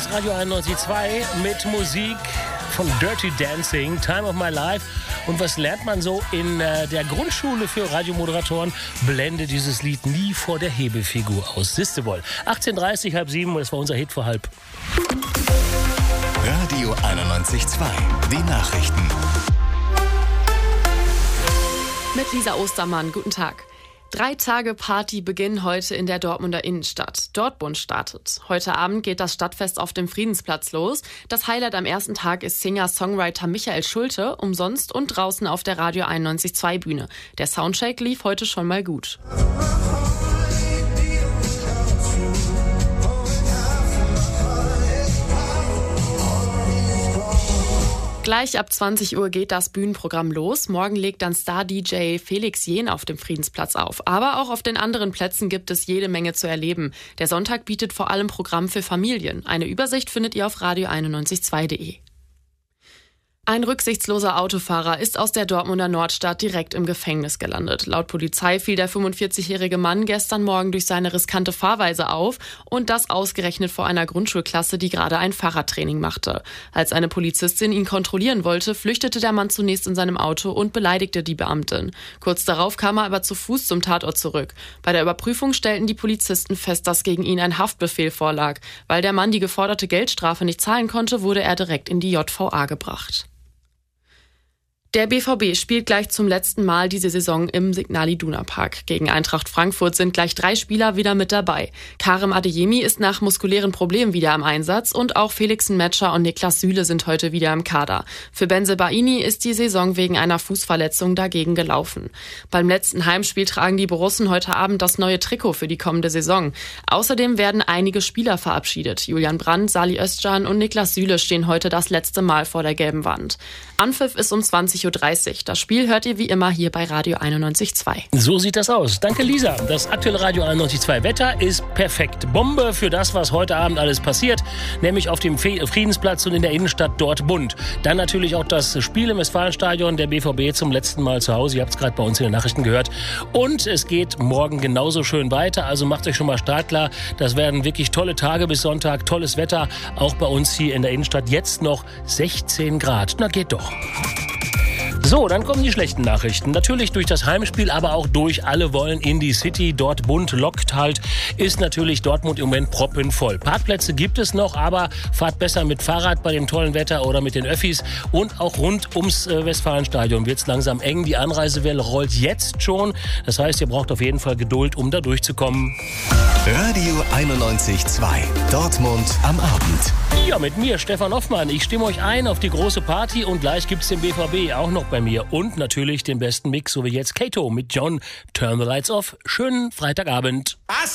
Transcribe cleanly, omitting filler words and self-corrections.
ist Radio 91.2 mit Musik von Dirty Dancing, Time of My Life. Und was lernt man so in der Grundschule für Radiomoderatoren? Blende dieses Lied nie vor der Hebefigur aus. Siehste wohl. 18:30, 6:30, das war unser Hit vor halb. Radio 91.2, die Nachrichten. Mit Lisa Ostermann, guten Tag. 3 Tage Party beginnen heute in der Dortmunder Innenstadt. Dortmund startet. Heute Abend geht das Stadtfest auf dem Friedensplatz los. Das Highlight am ersten Tag ist Singer-Songwriter Michael Schulte, umsonst und draußen auf der Radio 91.2 Bühne. Der Soundcheck lief heute schon mal gut. Gleich ab 20 Uhr geht das Bühnenprogramm los. Morgen legt dann Star-DJ Felix Jähn auf dem Friedensplatz auf. Aber auch auf den anderen Plätzen gibt es jede Menge zu erleben. Der Sonntag bietet vor allem Programm für Familien. Eine Übersicht findet ihr auf radio912.de. Ein rücksichtsloser Autofahrer ist aus der Dortmunder Nordstadt direkt im Gefängnis gelandet. Laut Polizei fiel der 45-jährige Mann gestern Morgen durch seine riskante Fahrweise auf und das ausgerechnet vor einer Grundschulklasse, die gerade ein Fahrradtraining machte. Als eine Polizistin ihn kontrollieren wollte, flüchtete der Mann zunächst in seinem Auto und beleidigte die Beamtin. Kurz darauf kam er aber zu Fuß zum Tatort zurück. Bei der Überprüfung stellten die Polizisten fest, dass gegen ihn ein Haftbefehl vorlag. Weil der Mann die geforderte Geldstrafe nicht zahlen konnte, wurde er direkt in die JVA gebracht. Der BVB spielt gleich zum letzten Mal diese Saison im Signal Iduna Park. Gegen Eintracht Frankfurt sind gleich 3 Spieler wieder mit dabei. Karim Adeyemi ist nach muskulären Problemen wieder im Einsatz und auch Felix Metscher und Niklas Süle sind heute wieder im Kader. Für Bensebaini ist die Saison wegen einer Fußverletzung dagegen gelaufen. Beim letzten Heimspiel tragen die Borussen heute Abend das neue Trikot für die kommende Saison. Außerdem werden einige Spieler verabschiedet. Julian Brandt, Salih Özcan und Niklas Süle stehen heute das letzte Mal vor der gelben Wand. Anpfiff ist um 20:30 Uhr. Das Spiel hört ihr wie immer hier bei Radio 91.2. So sieht das aus. Danke, Lisa. Das aktuelle Radio 91.2 Wetter ist perfekt. Bombe für das, was heute Abend alles passiert, nämlich auf dem Friedensplatz und in der Innenstadt Dortmund. Dann natürlich auch das Spiel im Westfalenstadion, der BVB zum letzten Mal zu Hause. Ihr habt es gerade bei uns in den Nachrichten gehört. Und es geht morgen genauso schön weiter. Also macht euch schon mal startklar. Das werden wirklich tolle Tage bis Sonntag. Tolles Wetter. Auch bei uns hier in der Innenstadt. Jetzt noch 16 Grad. Na, geht doch. So, dann kommen die schlechten Nachrichten. Natürlich durch das Heimspiel, aber auch durch alle wollen in die City. Dortmund lockt halt, ist natürlich Dortmund im Moment proppenvoll. Parkplätze gibt es noch, aber fahrt besser mit Fahrrad bei dem tollen Wetter oder mit den Öffis. Und auch rund ums Westfalenstadion wird es langsam eng. Die Anreisewelle rollt jetzt schon. Das heißt, ihr braucht auf jeden Fall Geduld, um da durchzukommen. Radio 91.2, Dortmund am Abend. Ja, mit mir, Stefan Hoffmann. Ich stimme euch ein auf die große Party und gleich gibt's den BVB auch noch bei mir. Und natürlich den besten Mix, so wie jetzt Kato mit John. Turn the Lights Off. Schönen Freitagabend.